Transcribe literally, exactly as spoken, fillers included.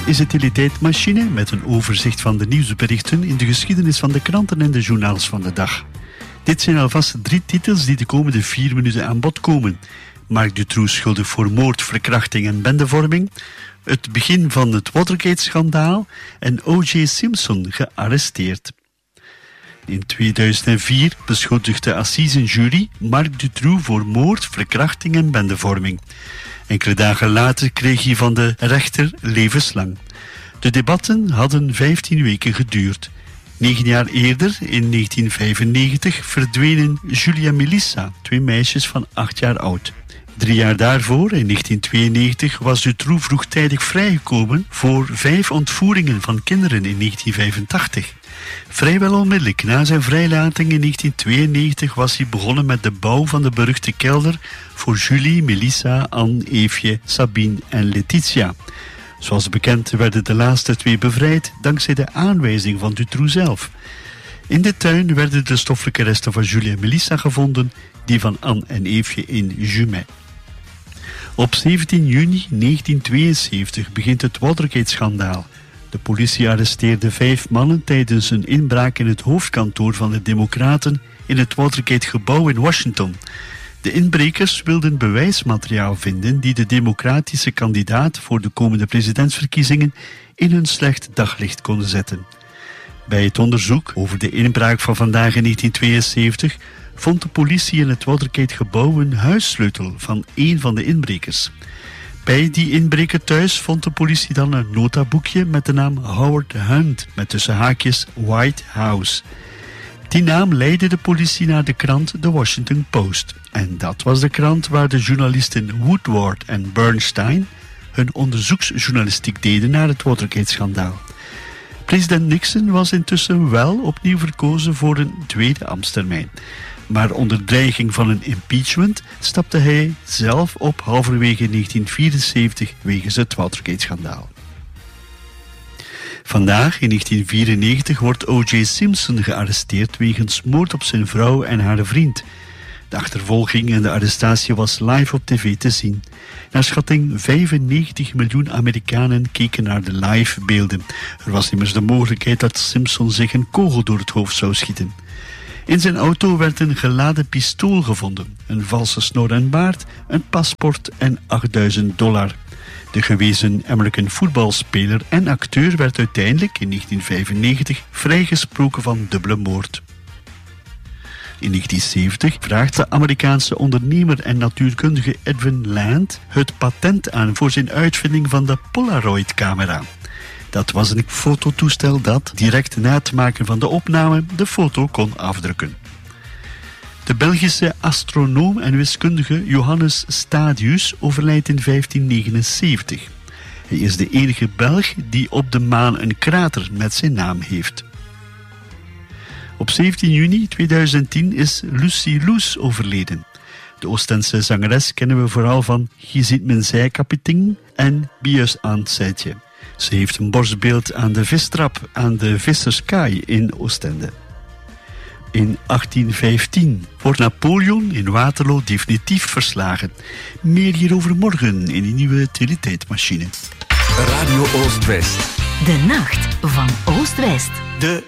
is de Teletijdmachine met een overzicht van de nieuwsberichten in de geschiedenis van de kranten en de journaals van de dag. Dit zijn alvast drie titels die de komende vier minuten aan bod komen. Marc Dutroux schuldig voor moord, verkrachting en bendevorming, het begin van het Watergate-schandaal en O J Simpson gearresteerd. In tweeduizend vier beschuldigde de assisenjury Marc Dutroux voor moord, verkrachting en bendevorming. Enkele dagen later kreeg hij van de rechter levenslang. De debatten hadden vijftien weken geduurd. Negen jaar eerder, in negentien vijfennegentig, verdwenen Julia en Melissa, twee meisjes van acht jaar oud. Drie jaar daarvoor, in negentien tweeënnegentig, was Dutroux vroegtijdig vrijgekomen voor vijf ontvoeringen van kinderen in negentien vijfentachtig. Vrijwel onmiddellijk na zijn vrijlating in negentien tweeënnegentig was hij begonnen met de bouw van de beruchte kelder voor Julie, Melissa, Anne, Eefje, Sabine en Letitia. Zoals bekend werden de laatste twee bevrijd dankzij de aanwijzing van Dutroux zelf. In de tuin werden de stoffelijke resten van Julie en Melissa gevonden, die van Anne en Eefje in Jumet. Op zeventien juni negentien tweeënzeventig begint het Watergate-schandaal. De politie arresteerde vijf mannen tijdens een inbraak in het hoofdkantoor van de Democraten in het Watergate-gebouw in Washington. De inbrekers wilden bewijsmateriaal vinden die de democratische kandidaat voor de komende presidentsverkiezingen in een slecht daglicht konden zetten. Bij het onderzoek over de inbraak van vandaag in negentien tweeënzeventig vond de politie in het Watergate-gebouw een huissleutel van één van de inbrekers. Bij die inbreker thuis vond de politie dan een notaboekje met de naam Howard Hunt, met tussen haakjes White House. Die naam leidde de politie naar de krant The Washington Post. En dat was de krant waar de journalisten Woodward en Bernstein hun onderzoeksjournalistiek deden naar het Watergate-schandaal. President Nixon was intussen wel opnieuw verkozen voor een tweede ambtstermijn. Maar onder dreiging van een impeachment stapte hij zelf op halverwege negentien vierenzeventig wegens het Watergate-schandaal. Vandaag, in negentien vierennegentig, wordt O J Simpson gearresteerd wegens moord op zijn vrouw en haar vriend. De achtervolging en de arrestatie was live op tv te zien. Naar schatting vijfennegentig miljoen Amerikanen keken naar de live beelden. Er was immers de mogelijkheid dat Simpson zich een kogel door het hoofd zou schieten. In zijn auto werd een geladen pistool gevonden, een valse snor en baard, een paspoort en achtduizend dollar. De gewezen American voetbalspeler en acteur werd uiteindelijk in negentien vijfennegentig vrijgesproken van dubbele moord. In negentien zeventig vraagt de Amerikaanse ondernemer en natuurkundige Edwin Land het patent aan voor zijn uitvinding van de Polaroid-camera. Dat was een fototoestel dat, direct na het maken van de opname, de foto kon afdrukken. De Belgische astronoom en wiskundige Johannes Stadius overlijdt in vijftien negenenzeventig. Hij is de enige Belg die op de maan een krater met zijn naam heeft. Op zeventien juni tweeduizend tien is Lucy Loes overleden. De Oostense zangeres kennen we vooral van Je ziet mijn zijkapitein en Bius aan het zijtje. Ze heeft een borstbeeld aan de vistrap aan de Visserskaai in Oostende. In achttien vijftien wordt Napoleon in Waterloo definitief verslagen. Meer hierover morgen in een nieuwe Teletijdmachine. Radio Oost-West. De nacht van Oost-West. De